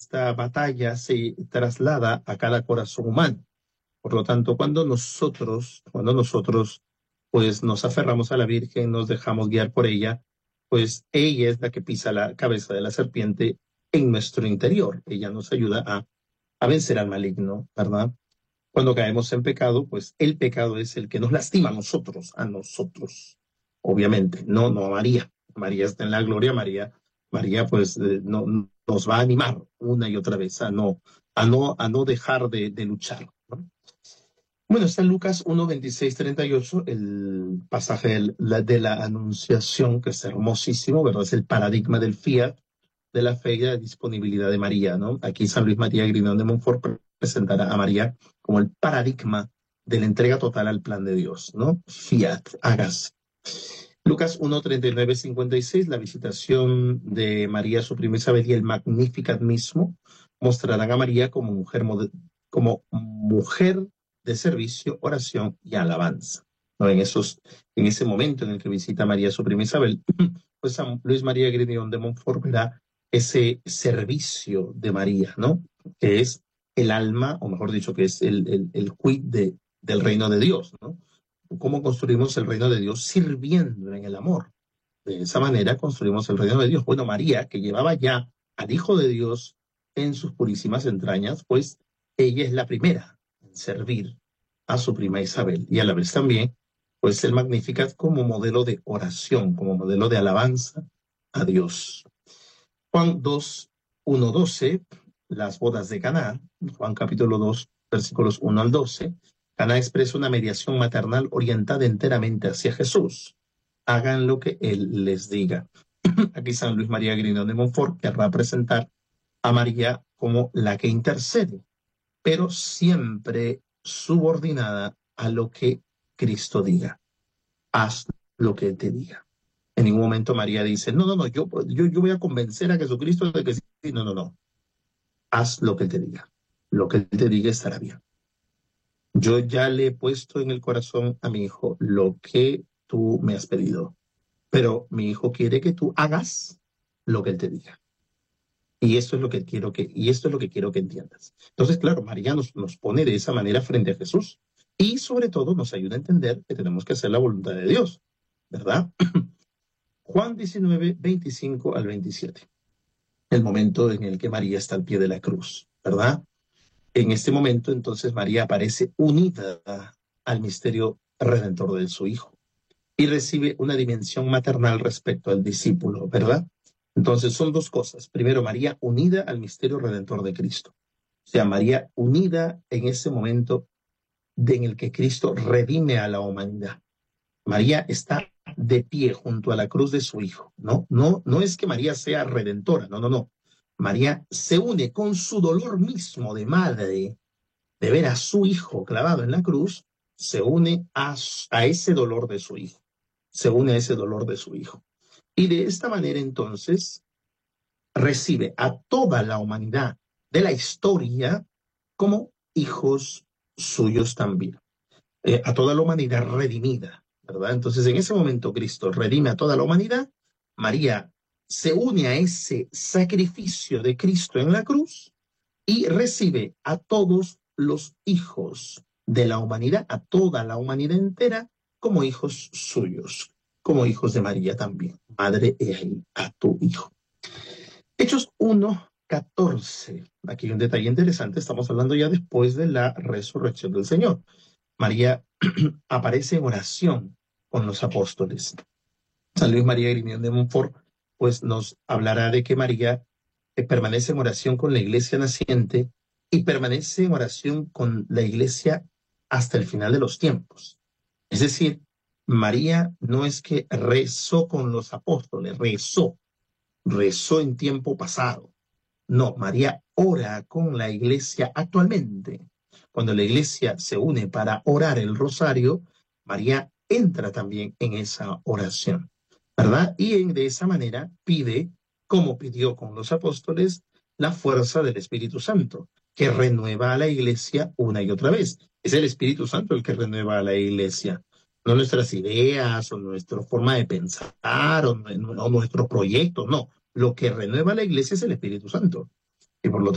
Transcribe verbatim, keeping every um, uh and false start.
esta batalla se traslada a cada corazón humano. Por lo tanto, cuando nosotros, cuando nosotros, pues nos aferramos a la Virgen, nos dejamos guiar por ella, pues ella es la que pisa la cabeza de la serpiente en nuestro interior. Ella nos ayuda a, a vencer al maligno, ¿verdad? Cuando caemos en pecado, pues el pecado es el que nos lastima a nosotros, a nosotros, obviamente, no, no a María. María está en la gloria, María, María pues eh, no, nos va a animar una y otra vez a no, a no, a no dejar de, de luchar, ¿no? Bueno, está en Lucas uno, veintiséis, treinta y ocho, el pasaje de la, de la Anunciación, que es hermosísimo, ¿verdad? Es el paradigma del fiat, de la fe y de la disponibilidad de María, ¿no? Aquí San Luis María Griñón de Montfort presentará a María como el paradigma de la entrega total al plan de Dios, ¿no? Fiat, hágase. Lucas uno, treinta y nueve, cincuenta y seis, la visitación de María, su prima Isabel, y el Magnificat mismo mostrarán a María como mujer, como mujer de servicio, oración y alabanza, ¿no? En, esos, en ese momento en el que visita María, su prima Isabel, pues San Luis María Griñón de Montfort verá ese servicio de María, ¿no? Que es el alma, o mejor dicho, que es el, el, el quid de, del reino de Dios, ¿no? ¿Cómo construimos el reino de Dios? Sirviendo en el amor. De esa manera construimos el reino de Dios. Bueno, María, que llevaba ya al Hijo de Dios en sus purísimas entrañas, pues ella es la primera en servir a su prima Isabel. Y a la vez también, pues el Magnificat como modelo de oración, como modelo de alabanza a Dios. Juan dos, uno, doce, las bodas de Caná, Juan capítulo dos, versículos uno al doce, Caná expresa una mediación maternal orientada enteramente hacia Jesús. Hagan lo que Él les diga. Aquí San Luis María Griñón de Montfort querrá presentar a María como la que intercede, pero siempre subordinada a lo que Cristo diga. Haz lo que Él te diga. En ningún momento María dice, no, no, no, yo, yo, yo voy a convencer a Jesucristo de que sí. No, no, no. Haz lo que Él te diga. Lo que Él te diga estará bien. Yo ya le he puesto en el corazón a mi hijo lo que tú me has pedido, pero mi hijo quiere que tú hagas lo que Él te diga. Y esto es lo que quiero que, y esto es lo que quiero que entiendas. Entonces, claro, María nos, nos pone de esa manera frente a Jesús y sobre todo nos ayuda a entender que tenemos que hacer la voluntad de Dios, ¿verdad? Juan diecinueve, veinticinco al veintisiete. El momento en el que María está al pie de la cruz, ¿verdad? En este momento, entonces, María aparece unida al misterio redentor de su Hijo y recibe una dimensión maternal respecto al discípulo, ¿verdad? Entonces, son dos cosas. Primero, María unida al misterio redentor de Cristo. O sea, María unida en ese momento de en el que Cristo redime a la humanidad. María está de pie junto a la cruz de su Hijo, ¿no? No, no es que María sea redentora, no, no, no. María se une con su dolor mismo de madre, de ver a su Hijo clavado en la cruz, se une a, a ese dolor de su Hijo, se une a ese dolor de su Hijo. Y de esta manera, entonces, recibe a toda la humanidad de la historia como hijos suyos también, eh, a toda la humanidad redimida, ¿verdad? Entonces, en ese momento Cristo redime a toda la humanidad, María se une a ese sacrificio de Cristo en la cruz y recibe a todos los hijos de la humanidad, a toda la humanidad entera, como hijos suyos, como hijos de María también. Madre, he ahí a tu Hijo. Hechos uno, catorce. Aquí hay un detalle interesante, estamos hablando ya después de la resurrección del Señor. María aparece en oración con los apóstoles. San Luis María Griñón de Montfort pues nos hablará de que María eh, permanece en oración con la iglesia naciente y permanece en oración con la iglesia hasta el final de los tiempos. Es decir, María no es que rezó con los apóstoles, rezó, rezó en tiempo pasado. No, María ora con la iglesia actualmente. Cuando la iglesia se une para orar el rosario, María entra también en esa oración, ¿verdad? Y en, de esa manera pide, como pidió con los apóstoles, la fuerza del Espíritu Santo, que renueva a la iglesia una y otra vez. Es el Espíritu Santo el que renueva a la iglesia, no nuestras ideas o nuestra forma de pensar o, o nuestros proyectos, no. Lo que renueva la iglesia es el Espíritu Santo. Y por lo